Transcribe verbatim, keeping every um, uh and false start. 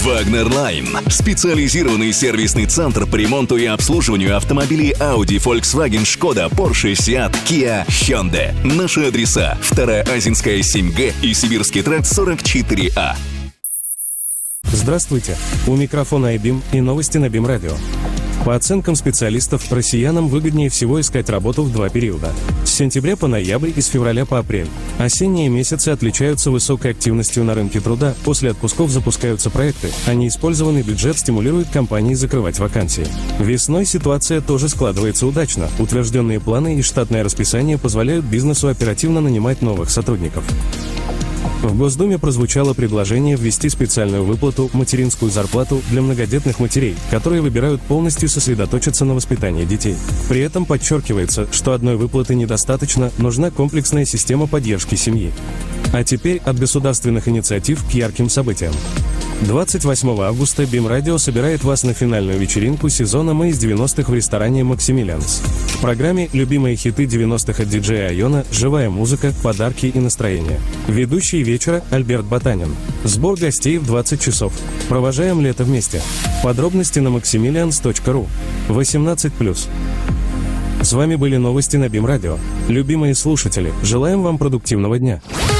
Wagner Line. Специализированный сервисный центр по ремонту и обслуживанию автомобилей Audi, Volkswagen, Skoda, Porsche, Seat, Kia, Hyundai. Наши адреса: Вторая Азинская, семь Г и Сибирский тракт, сорок четыре А. Здравствуйте! У микрофона iBeam и новости на BeamRadio. радио. По оценкам специалистов, россиянам выгоднее всего искать работу в два периода. С сентября по ноябрь и с февраля по апрель. Осенние месяцы отличаются высокой активностью на рынке труда, после отпусков запускаются проекты, а неиспользованный бюджет стимулирует компании закрывать вакансии. Весной ситуация тоже складывается удачно. Утвержденные планы и штатное расписание позволяют бизнесу оперативно нанимать новых сотрудников. В Госдуме прозвучало предложение ввести специальную выплату «материнскую зарплату» для многодетных матерей, которые выбирают полностью сосредоточиться на воспитании детей. При этом подчеркивается, что одной выплаты недостаточно, нужна комплексная система поддержки семьи. А теперь от государственных инициатив к ярким событиям. двадцать восьмого августа BeamRadio собирает вас на финальную вечеринку сезона «Мы из девяностых» в ресторане «Максимилианс». В программе любимые хиты девяностых от диджея Айона, живая музыка, подарки и настроение. Ведущий вечера Альберт Батанин. Сбор гостей в двадцать часов. Провожаем лето вместе. Подробности на максимилианс точка ру. восемнадцать плюс. С вами были новости на BeamRadio. Любимые слушатели, желаем вам продуктивного дня.